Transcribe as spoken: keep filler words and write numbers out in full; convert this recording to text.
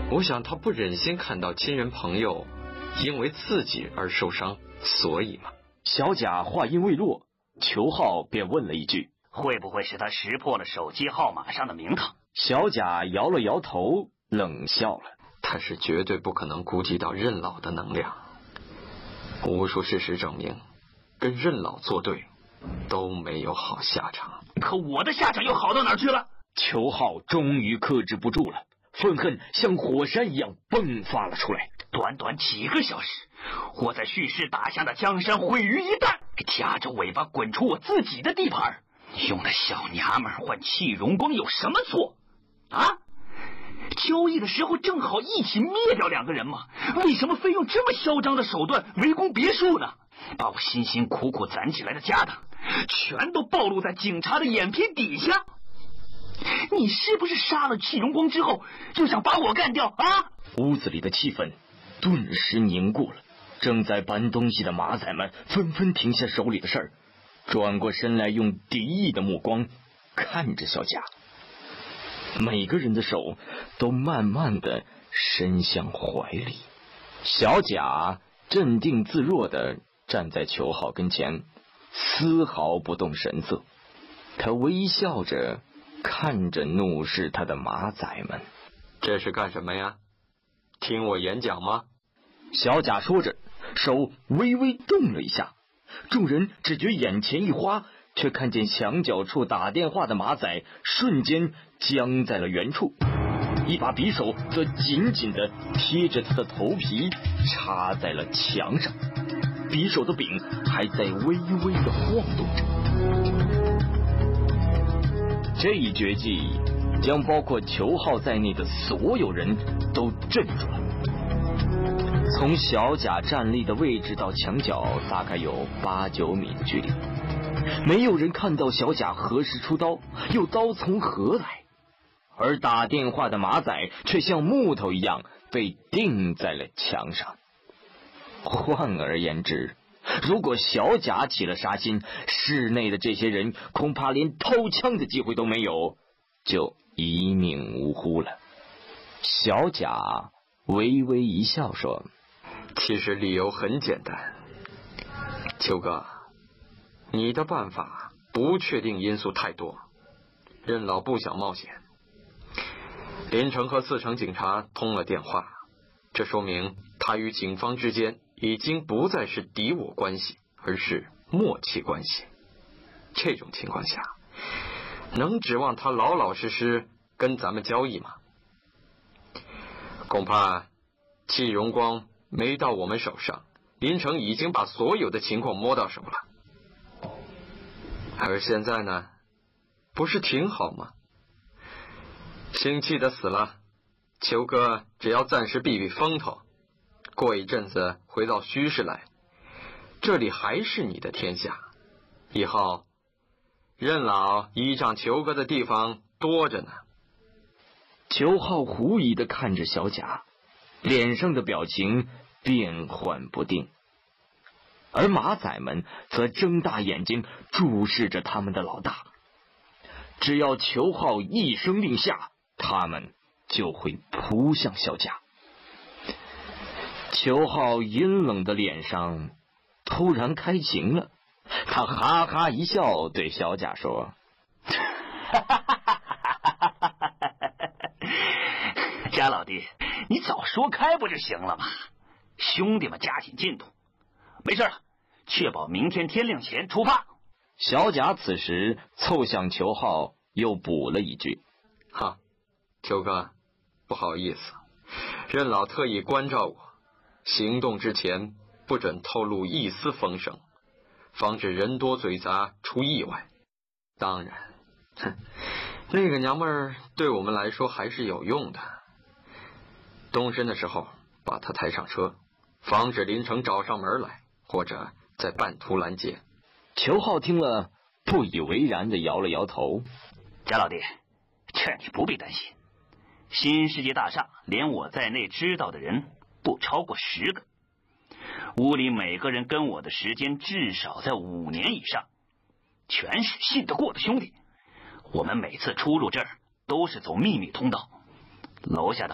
我想他不忍心看到亲人朋友因为自己而受伤，所以嘛。 小贾话音未落，裘浩便问了一句： 会不会是他识破了手机号码上的名堂？ 小贾摇了摇头，冷笑了。 他是绝对不可能估计到任老的能量。无数事实证明，跟任老作对都没有好下场。 可我的下场又好到哪儿去了？ 裘浩终于克制不住了，愤恨像火山一样迸发了出来。 短短几个小时，我在蓄势打下的江山毁于一旦，夹着尾巴滚出我自己的地盘，用那小娘们换气荣光有什么错啊？交易的时候正好一起灭掉两个人嘛，为什么非用这么嚣张的手段围攻别墅呢？把我辛辛苦苦攒起来的家当全都暴露在警察的眼皮底下。你是不是杀了气荣光之后就想把我干掉啊？ 屋子里的气氛顿时凝固了，正在搬东西的马仔们纷纷停下手里的事儿，转过身来用敌意的目光看着小贾。每个人的手都慢慢的伸向怀里。小贾镇定自若的站在裘浩跟前，丝毫不动神色。他微笑着看着怒视他的马仔们。 这是干什么呀？听我演讲吗？ 小贾说着，手微微动了一下，众人只觉眼前一花，却看见墙角处打电话的马仔瞬间僵在了原处，一把匕首则紧紧地贴着他的头皮插在了墙上，匕首的柄还在微微的晃动着。这一绝技将包括裘浩在内的所有人都镇住了。从小贾站立的位置到墙角大概有八九米的距离，没有人看到小贾何时出刀，又刀从何来，而打电话的马仔却像木头一样被钉在了墙上。换而言之，如果小贾起了杀心，室内的这些人恐怕连掏枪的机会都没有，就一命呜呼了。小贾微微一笑说： 其实理由很简单，裘哥，你的办法不确定因素太多，任老不想冒险。林城和四城警察通了电话，这说明他与警方之间已经不再是敌我关系，而是默契关系。这种情况下，能指望他老老实实跟咱们交易吗？恐怕季荣光没到我们手上，林城已经把所有的情况摸到手了。而现在呢，不是挺好吗？sinh气的死了，裘哥只要暂时避避风头，过一阵子回到虚实来，这里还是你的天下。以后任老依仗裘哥的地方多着呢。 裘浩狐疑地看着小贾，脸上的表情变幻不定，而马仔们则睁大眼睛注视着他们的老大。只要裘浩一声令下，他们就会扑向小贾。裘浩阴冷的脸上突然开情了，他哈哈一笑，对小贾说： 贾老弟，你早说开不就行了吗？兄弟们加紧进度，没事了，确保明天天亮前出发。 小贾此时凑向裘浩，又补了一句： 哈，裘哥，不好意思，任老特意关照我，行动之前不准透露一丝风声，防止人多嘴杂出意外。当然，哼，那个娘们儿对我们来说还是有用的。动身的时候把她抬上车，防止林城找上门来，或者在半途拦截。 裘浩听了不以为然地摇了摇头： 贾老弟，这你不必担心，新世界大厦连我在内知道的人不超过十个，屋里每个人跟我的时间至少在五年以上，全是信得过的兄弟。我们每次出入这儿都是走秘密通道，楼下的